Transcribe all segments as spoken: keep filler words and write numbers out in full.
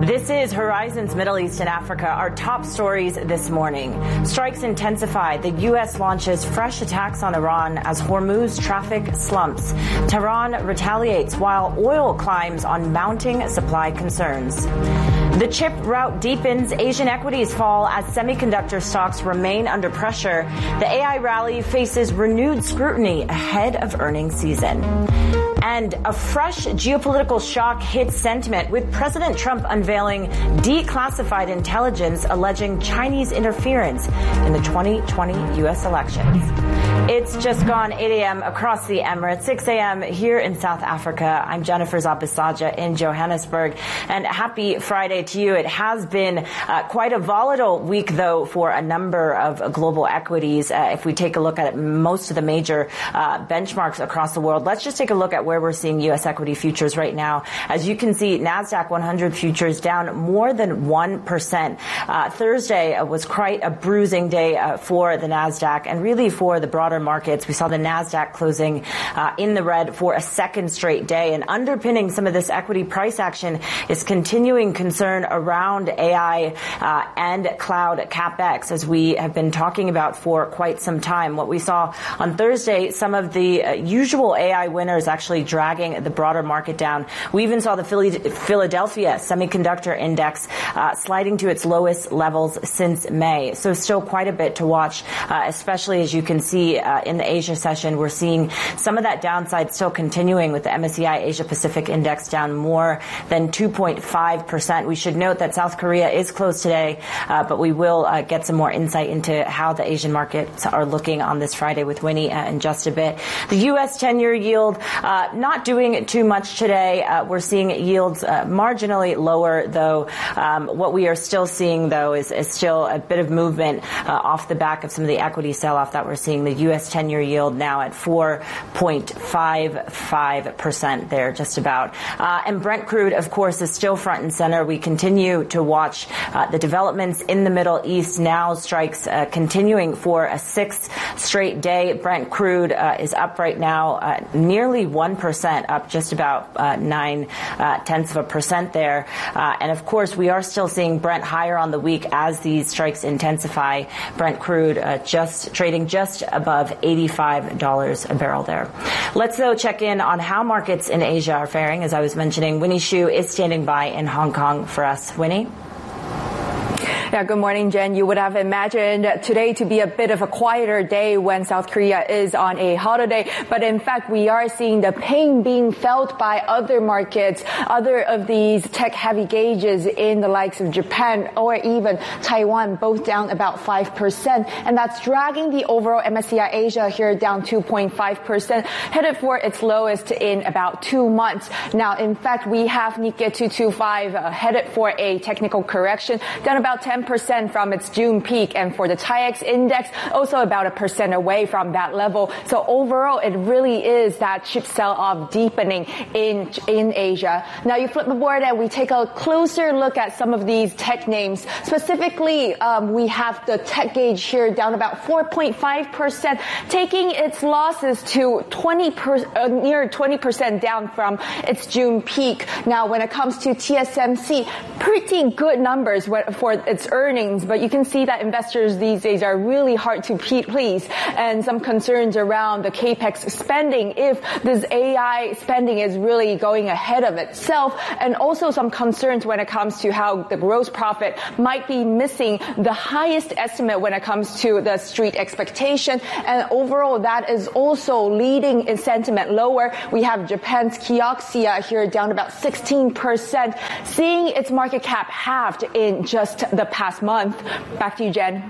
This is Horizons Middle East and Africa. Our top stories this morning. Strikes intensify. The U S launches fresh attacks on Iran as Hormuz traffic slumps. Tehran retaliates while oil climbs on mounting supply concerns. The chip rout deepens. Asian equities fall as semiconductor stocks remain under pressure. The A I rally faces renewed scrutiny ahead of earnings season. And a fresh geopolitical shock hits sentiment with President Trump unveiling declassified intelligence alleging Chinese interference in the twenty twenty U S elections. It's just gone eight a.m. across the Emirates, six a.m. here in South Africa. I'm Jennifer Zapistaja in Johannesburg, and happy Friday to you. It has been uh, quite a volatile week, though, for a number of global equities. Uh, if we take a look at most of the major uh, benchmarks across the world, let's just take a look at where we're seeing U S equity futures right now. As you can see, NASDAQ one hundred futures down more than one percent. Uh, Thursday uh, was quite a bruising day uh, for the NASDAQ and really for the broader markets. We saw the NASDAQ closing uh, in the red for a second straight day, and underpinning some of this equity price action is continuing concern around A I uh, and cloud capex, as we have been talking about for quite some time. What we saw on Thursday, some of the uh, usual A I winners actually dragging the broader market down. We even saw the Philadelphia Semiconductor Index uh, sliding to its lowest levels since May. So still quite a bit to watch, uh, especially as you can see uh, in the Asia session. We're seeing some of that downside still continuing with the M S C I Asia Pacific Index down more than two point five percent. We should note that South Korea is closed today, uh, but we will uh, get some more insight into how the Asian markets are looking on this Friday with Winnie uh, in just a bit. The U S ten-year yield uh, not doing too much today. Uh, we're seeing yields uh, marginally lower, though. Um, what we are still seeing, though, is, is still a bit of movement uh, off the back of some of the equity sell-off that we're seeing. The U S ten-year yield now at four point five five percent there, just about. Uh, and Brent crude, of course, is still front and center. We continue to watch uh, the developments in the Middle East. Now strikes uh, continuing for a sixth straight day. Brent crude uh, is up right now uh, nearly one percent, up just about uh, nine uh, tenths of a percent there. Uh, and of course, we are still seeing Brent higher on the week as these strikes intensify. Brent crude uh, just trading just above eighty-five dollars a barrel there. Let's, though, check in on how markets in Asia are faring. As I was mentioning, Winnie Xu is standing by in Hong Kong for us. Winnie? Yeah, good morning, Jen. You would have imagined today to be a bit of a quieter day when South Korea is on a holiday. But in fact, we are seeing the pain being felt by other markets, other of these tech-heavy gauges in the likes of Japan or even Taiwan, both down about five percent. And that's dragging the overall M S C I Asia here down two point five percent, headed for its lowest in about two months. Now, in fact, we have Nikkei two twenty-five uh, headed for a technical correction, down about ten percent from its June peak, and for the T I E X index, also about a percent away from that level. So overall, it really is that chip sell-off deepening in in Asia. Now you flip the board and we take a closer look at some of these tech names. Specifically, um, we have the tech gauge here down about four point five percent, taking its losses to twenty per, uh, near twenty percent down from its June peak. Now, when it comes to T S M C, pretty good numbers for its earnings, but you can see that investors these days are really hard to please, and some concerns around the capex spending if this A I spending is really going ahead of itself, and also some concerns when it comes to how the gross profit might be missing the highest estimate when it comes to the street expectation, and overall that is also leading its sentiment lower. We have Japan's Kioxia here down about sixteen percent, seeing its market cap halved in just the past month. Back to you, Jen.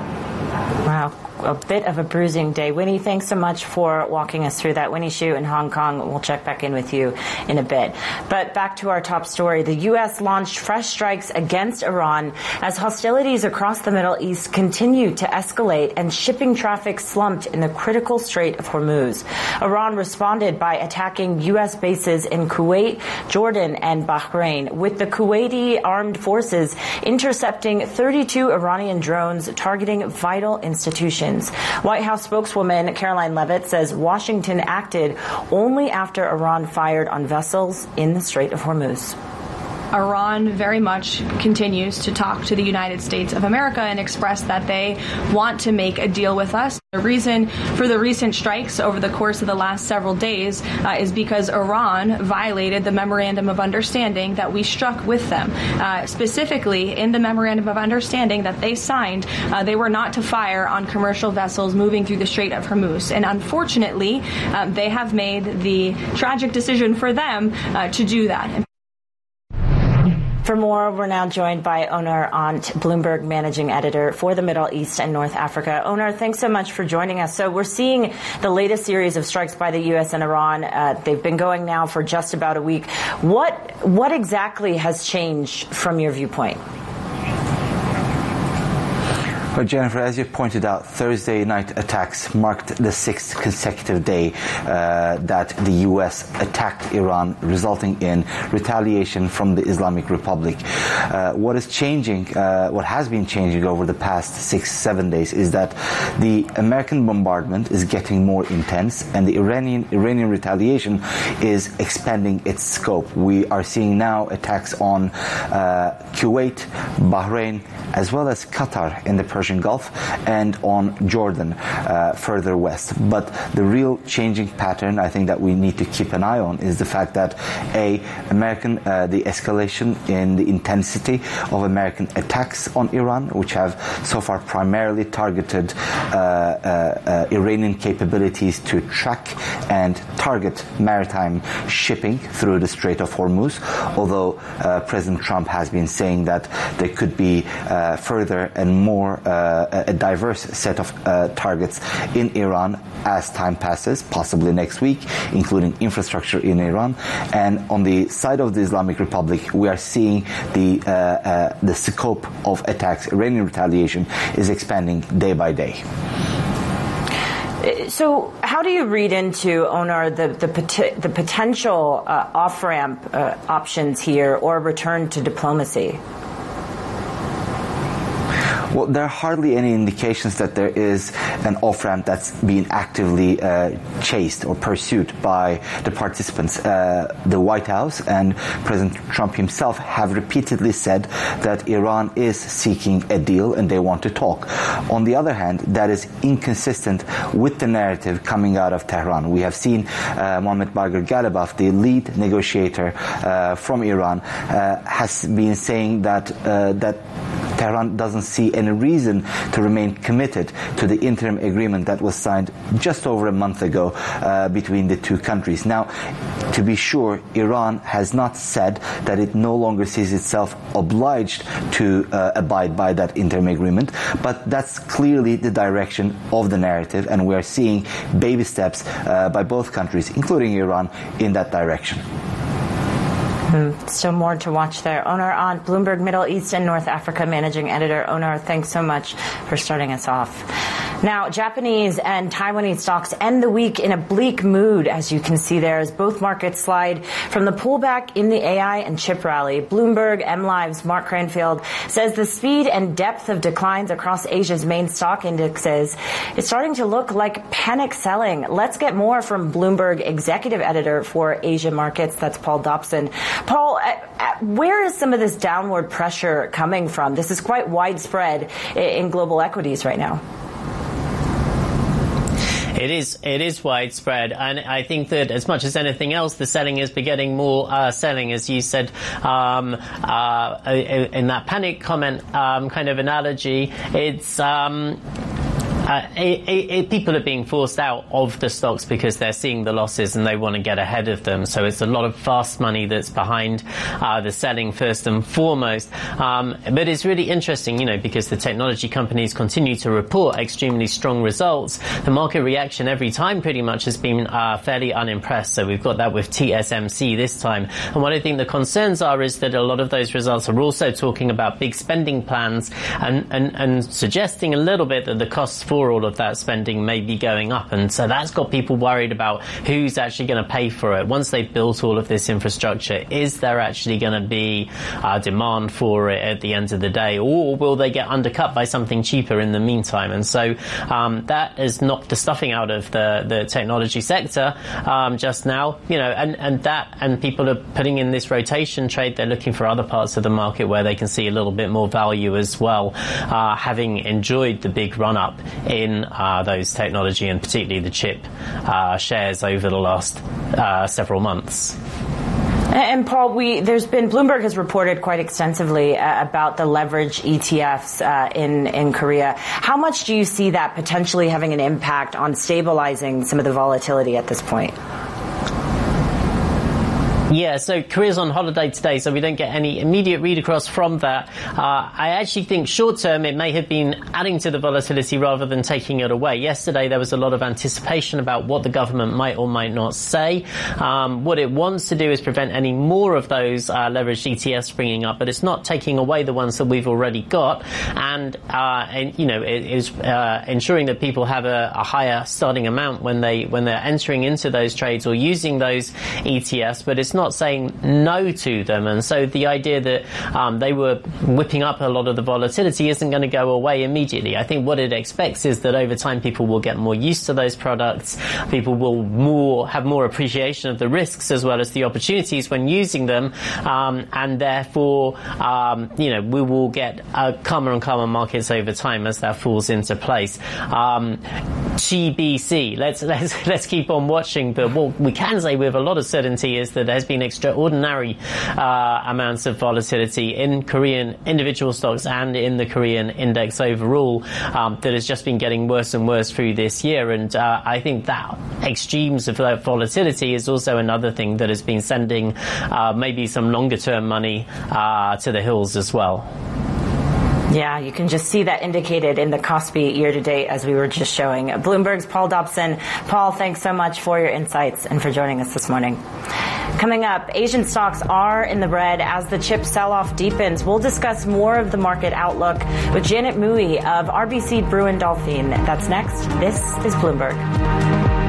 Wow. A bit of a bruising day. Winnie, thanks so much for walking us through that. Winnie Xu in Hong Kong. We'll check back in with you in a bit. But back to our top story. The U S launched fresh strikes against Iran as hostilities across the Middle East continue to escalate and shipping traffic slumped in the critical Strait of Hormuz. Iran responded by attacking U S bases in Kuwait, Jordan, and Bahrain, with the Kuwaiti armed forces intercepting thirty-two Iranian drones targeting vital institutions. White House spokeswoman Caroline Leavitt says Washington acted only after Iran fired on vessels in the Strait of Hormuz. Iran very much continues to talk to the United States of America and express that they want to make a deal with us. The reason for the recent strikes over the course of the last several days uh, is because Iran violated the Memorandum of Understanding that we struck with them. Uh, specifically, in the Memorandum of Understanding that they signed, uh, they were not to fire on commercial vessels moving through the Strait of Hormuz. And unfortunately, um, they have made the tragic decision for them uh, to do that. For more, we're now joined by Onar Ant, Bloomberg managing editor for the Middle East and North Africa. Onar, thanks so much for joining us. So we're seeing the latest series of strikes by the U S and Iran. Uh, they've been going now for just about a week. What what exactly has changed from your viewpoint? Well, Jennifer, as you pointed out, Thursday night attacks marked the sixth consecutive day uh, that the U S attacked Iran, resulting in retaliation from the Islamic Republic. Uh, what is changing, uh, what has been changing over the past six, seven days is that the American bombardment is getting more intense and the Iranian, Iranian retaliation is expanding its scope. We are seeing now attacks on uh, Kuwait, Bahrain, as well as Qatar in the Persian Gulf and on Jordan uh, further west. But the real changing pattern I think that we need to keep an eye on is the fact that a American uh, the escalation in the intensity of American attacks on Iran, which have so far primarily targeted uh, uh, uh, Iranian capabilities to track and target maritime shipping through the Strait of Hormuz, although uh, President Trump has been saying that there could be uh, further and more uh, a diverse set of uh, targets in Iran as time passes, possibly next week, including infrastructure in Iran. And on the side of the Islamic Republic, we are seeing the uh, uh, the scope of attacks, Iranian retaliation, is expanding day by day. So how do you read into, Onar, the the, pot- the potential uh, off-ramp uh, options here or return to diplomacy? Well, there are hardly any indications that there is an off-ramp that's being actively uh, chased or pursued by the participants. Uh, the White House and President Trump himself have repeatedly said that Iran is seeking a deal and they want to talk. On the other hand, that is inconsistent with the narrative coming out of Tehran. We have seen uh, Mohammad Bagher Ghalibaf, the lead negotiator uh, from Iran, uh, has been saying that uh, that Tehran doesn't see any reason to remain committed to the interim agreement that was signed just over a month ago uh, between the two countries. Now, to be sure, Iran has not said that it no longer sees itself obliged to uh, abide by that interim agreement, but that's clearly the direction of the narrative, and we're seeing baby steps uh, by both countries, including Iran, in that direction. Mm, still more to watch there. Onar Ant, Bloomberg Middle East and North Africa managing editor. Onar, thanks so much for starting us off. Now, Japanese and Taiwanese stocks end the week in a bleak mood, as you can see there, as both markets slide from the pullback in the A I and chip rally. Bloomberg M Live's Mark Cranfield says the speed and depth of declines across Asia's main stock indexes is starting to look like panic selling. Let's get more from Bloomberg executive editor for Asia markets. That's Paul Dobson. Paul, where is some of this downward pressure coming from? This is quite widespread in global equities right now. It is it is widespread, and I think that as much as anything else, the selling is begetting more uh, selling, as you said um, uh, in that panic comment um, kind of analogy. It's um, Uh, it, it, people are being forced out of the stocks because they're seeing the losses and they want to get ahead of them. So it's a lot of fast money that's behind uh, the selling first and foremost. Um, but it's really interesting, you know, because the technology companies continue to report extremely strong results. The market reaction every time pretty much has been uh, fairly unimpressed. So we've got that with T S M C this time. And what I think the concerns are is that a lot of those results are also talking about big spending plans and, and, and suggesting a little bit that the costs for sure all of that spending may be going up. And so that's got people worried about who's actually going to pay for it. Once they've built all of this infrastructure, is there actually going to be uh, demand for it at the end of the day, or will they get undercut by something cheaper in the meantime? And so um, that has knocked the stuffing out of the, the technology sector um, just now, you know, and, and that, and people are putting in this rotation trade. They're looking for other parts of the market where they can see a little bit more value as well, uh, having enjoyed the big run up in uh, those technology and particularly the chip uh, shares over the last uh, several months. And Paul, we, there's been, Bloomberg has reported quite extensively uh, about the leverage E T Fs uh, in, in Korea. How much do you see that potentially having an impact on stabilizing some of the volatility at this point? Yeah, so Korea's on holiday today, so we don't get any immediate read across from that. Uh, I actually think short term it may have been adding to the volatility rather than taking it away. Yesterday there was a lot of anticipation about what the government might or might not say. Um, what it wants to do is prevent any more of those uh, leveraged E T Fs springing up, but it's not taking away the ones that we've already got. And, uh, and you know, it is uh, ensuring that people have a, a higher starting amount when they when they're entering into those trades or using those E T Fs, but it's not not saying no to them. And so the idea that um, they were whipping up a lot of the volatility isn't going to go away immediately. I think what it expects is that over time people will get more used to those products. People will more have more appreciation of the risks as well as the opportunities when using them. Um, and therefore, um, you know, we will get uh, calmer and calmer markets over time as that falls into place. Um, T B C, let's, let's, let's keep on watching. But what we can say with a lot of certainty is that there's been extraordinary uh, amounts of volatility in Korean individual stocks and in the Korean index overall um, that has just been getting worse and worse through this year. And uh, I think that extremes of that volatility is also another thing that has been sending uh, maybe some longer term money uh, to the hills as well. Yeah, you can just see that indicated in the Kospi year-to-date as we were just showing. Bloomberg's Paul Dobson. Paul, thanks so much for your insights and for joining us this morning. Coming up, Asian stocks are in the red as the chip sell-off deepens. We'll discuss more of the market outlook with Janet Mui of R B C Brewin Dolphin. That's next. This is Bloomberg.